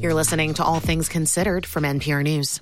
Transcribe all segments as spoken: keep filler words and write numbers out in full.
You're listening to All Things Considered from N P R News.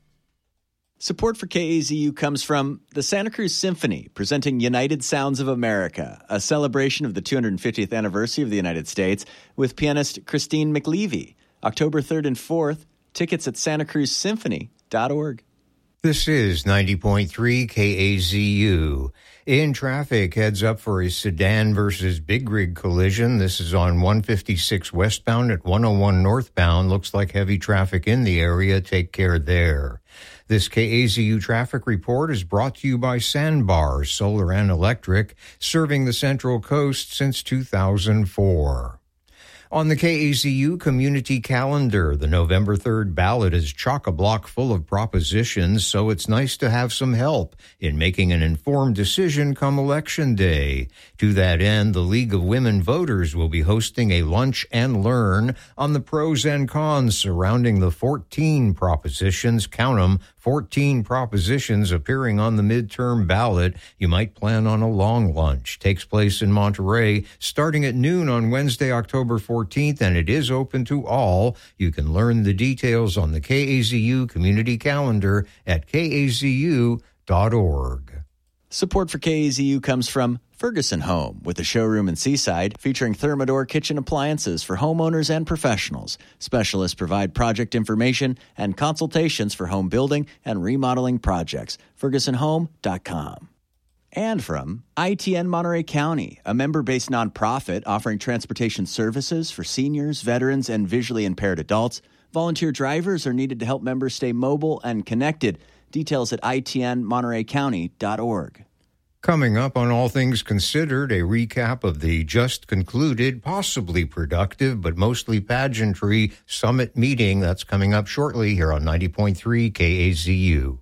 Support for K A Z U comes from the Santa Cruz Symphony, presenting United Sounds of America, a celebration of the two hundred fiftieth anniversary of the United States, with pianist Christine McLeavy. October third and fourth, tickets at santa cruz symphony dot org. This is ninety point three K A Z U. In traffic, heads up for a sedan versus big rig collision. This is on one fifty-six westbound at one oh one northbound. Looks like heavy traffic in the area. Take care there. This K A Z U traffic report is brought to you by Sandbar Solar and Electric, serving the Central Coast since two thousand four. On the K A Z U community calendar, the November third ballot is chock-a-block full of propositions, so it's nice to have some help in making an informed decision come Election Day. To that end, the League of Women Voters will be hosting a lunch and learn on the pros and cons surrounding the fourteen propositions, count 'em, fourteen propositions appearing on the midterm ballot. You might plan on a long lunch. Takes place in Monterey starting at noon on Wednesday, October fourteenth, and it is open to all. You can learn the details on the K A Z U community calendar at K A Z U dot org. Support for K A Z U comes from Ferguson Home, with a showroom in Seaside featuring Thermador kitchen appliances for homeowners and professionals. Specialists provide project information and consultations for home building and remodeling projects. ferguson home dot com. And from I T N Monterey County, a member-based nonprofit offering transportation services for seniors, veterans, and visually impaired adults. Volunteer drivers are needed to help members stay mobile and connected. Details at I T N monterey county dot org. Coming up on All Things Considered, a recap of the just concluded, possibly productive, but mostly pageantry summit meeting. That's coming up shortly here on ninety point three K A Z U.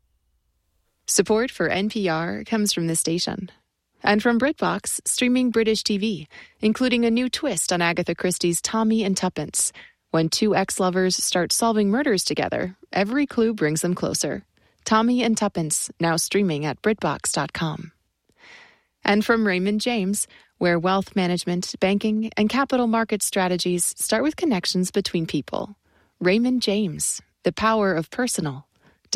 Support for N P R comes from this station. And from BritBox, streaming British T V, including a new twist on Agatha Christie's Tommy and Tuppence. When two ex-lovers start solving murders together, every clue brings them closer. Tommy and Tuppence, now streaming at brit box dot com. And from Raymond James, where wealth management, banking, and capital market strategies start with connections between people. Raymond James, the power of personal.